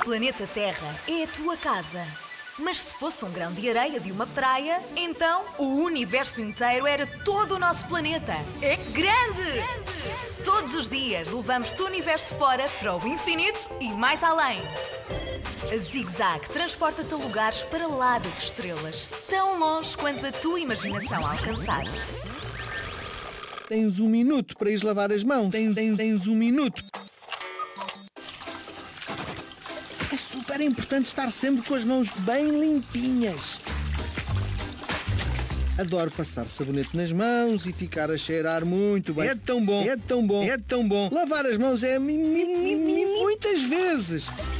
planeta Terra é a tua casa. Mas se fosse um grão de areia de uma praia, então o universo inteiro era todo o nosso planeta. É grande! Todos os dias levamos-te o universo fora para o infinito e mais além. A Zig Zag transporta-te a lugares para lá das estrelas, tão longe quanto a tua imaginação alcançar. Tens 1 minuto para ir lavar as mãos. Tens 1 minuto. É super importante estar sempre com as mãos bem limpinhas. Adoro passar sabonete nas mãos e ficar a cheirar muito bem. É tão bom, é tão bom, é tão bom. Lavar as mãos é muitas vezes.